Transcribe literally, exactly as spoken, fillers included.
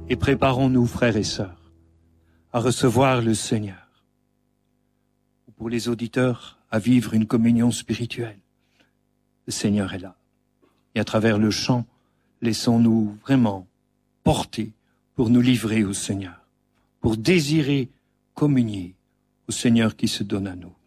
et préparons-nous, frères et sœurs, à recevoir le Seigneur. Pour les auditeurs, à vivre une communion spirituelle. Le Seigneur est là. Et à travers le chant, laissons-nous vraiment porter pour nous livrer au Seigneur, pour désirer communier au Seigneur qui se donne à nous.